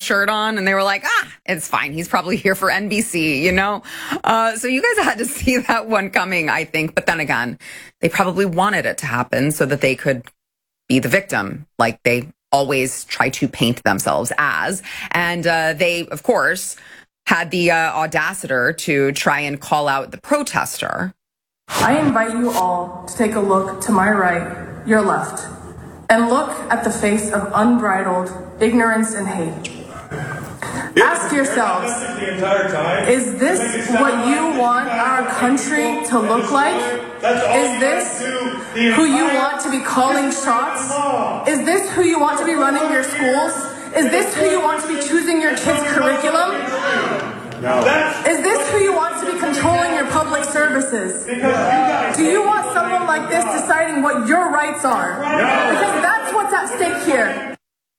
shirt on and they were like, it's fine. He's probably here for NBC, you know? So you guys had to see that one coming, I think. But then again, they probably wanted it to happen so that they could be the victim, like they always try to paint themselves as. And they, of course, had the audacity to try and call out the protester. I invite you all to take a look to my right, your left, and look at the face of unbridled ignorance and hate. Ask yourselves, is this what you want our country to look like? Is this who you want to be calling shots? Is this who you want to be running your schools? Is this who you want to be choosing your kids' curriculum? No. Is this who you want to be controlling your public services? Do you want someone like this deciding what your rights are? Because that's what's at stake here.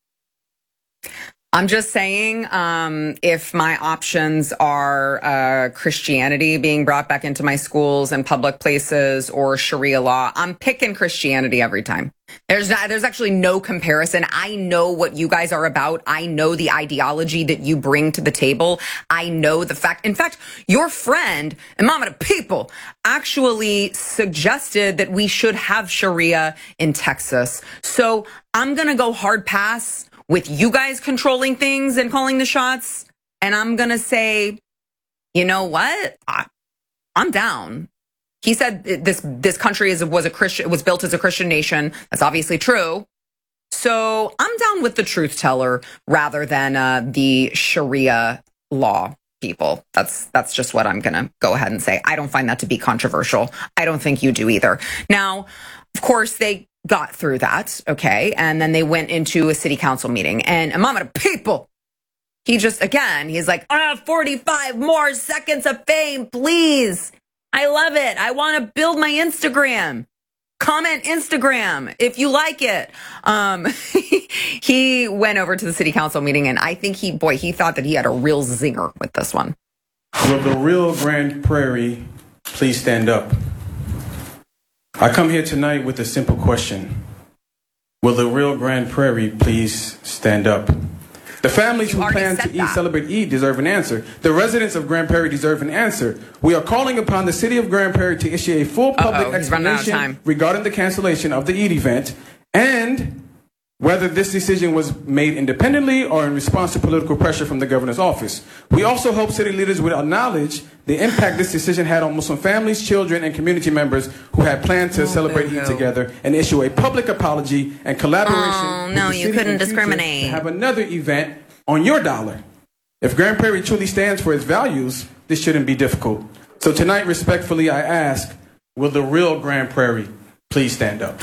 I'm just saying, if my options are Christianity being brought back into my schools and public places or Sharia law, I'm picking Christianity every time. There's actually no comparison. I know what you guys are about. I know the ideology that you bring to the table. I know the fact. In fact, your friend, Imam of the People, actually suggested that we should have Sharia in Texas. So I'm going to go hard pass with you guys controlling things and calling the shots. And I'm going to say, you know what? I'm down. He said this country was built as a Christian nation. That's obviously true. So I'm down with the truth teller rather than the Sharia law people. That's just what I'm going to go ahead and say. I don't find that to be controversial. I don't think you do either. Now, of course, they got through that, okay? And then they went into a city council meeting. And Imam of the People, he's like, 45 more seconds of fame, please. I love it. I want to build my Instagram. Comment Instagram if you like it. He went over to the city council meeting, and I think he thought that he had a real zinger with this one. Will the real Grand Prairie please stand up? I come here tonight with a simple question. Will the real Grand Prairie please stand up? The families who plan to celebrate Eid deserve an answer. The residents of Grand Prairie deserve an answer. We are calling upon the city of Grand Prairie to issue a full public explanation regarding the cancellation of the Eid event and whether this decision was made independently or in response to political pressure from the governor's office. We also hope city leaders would acknowledge the impact this decision had on Muslim families, children, and community members who had planned to celebrate Eid together and issue a public apology and collaboration with the city couldn't in discriminate. To have another event on your dollar. If Grand Prairie truly stands for its values, this shouldn't be difficult. So tonight, respectfully, I ask, will the real Grand Prairie please stand up?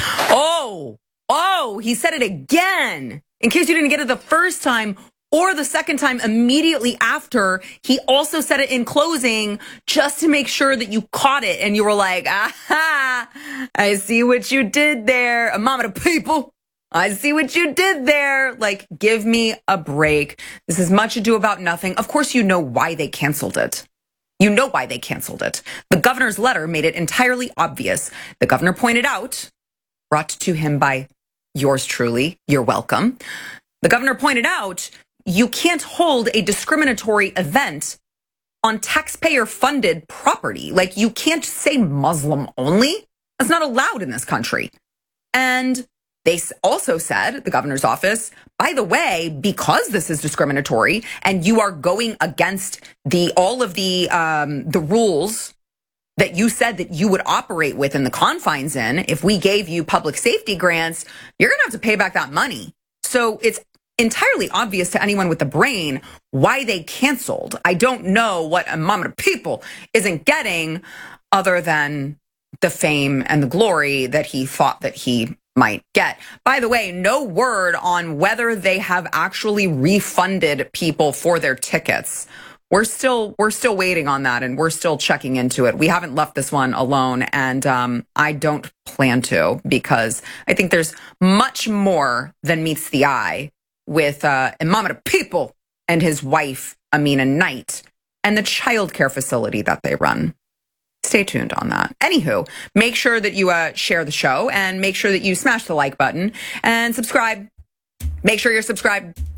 Oh, he said it again. In case you didn't get it the first time or the second time immediately after, he also said it in closing just to make sure that you caught it and you were like, aha, I see what you did there. Imam of the People, I see what you did there. Like, give me a break. This is much ado about nothing. Of course, you know why they canceled it. You know why they canceled it. The governor's letter made it entirely obvious. The governor pointed out, brought to him by yours truly, you're welcome. The governor pointed out, you can't hold a discriminatory event on taxpayer-funded property. Like, you can't say Muslim only. That's not allowed in this country. And they also said, the governor's office, by the way, because this is discriminatory and you are going against all of the rules that you said that you would operate within the confines in, if we gave you public safety grants, you're going to have to pay back that money. So it's entirely obvious to anyone with the brain why they canceled. I don't know what Imam of the People isn't getting other than the fame and the glory that he thought that he might get. By the way, no word on whether they have actually refunded people for their tickets. We're still waiting on that, and we're still checking into it. We haven't left this one alone, and I don't plan to, because I think there's much more than meets the eye with Imam of the People and his wife, Amina Knight, and the childcare facility that they run. Stay tuned on that. Anywho, make sure that you share the show, and make sure that you smash the like button and subscribe. Make sure you're subscribed.